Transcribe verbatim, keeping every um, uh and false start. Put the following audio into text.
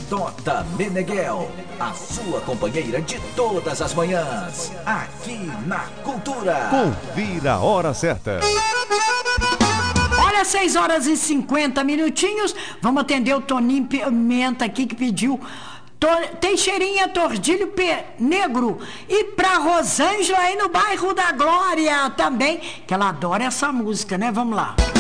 Tota Meneghel, a sua companheira de todas as manhãs, aqui na Cultura. Confira a hora certa. Olha, seis horas e cinquenta minutinhos. Vamos atender o Toninho Pimenta aqui que pediu Teixeirinha Tordilho P Negro. E pra Rosângela aí no bairro da Glória também, que ela adora essa música, né? Vamos lá.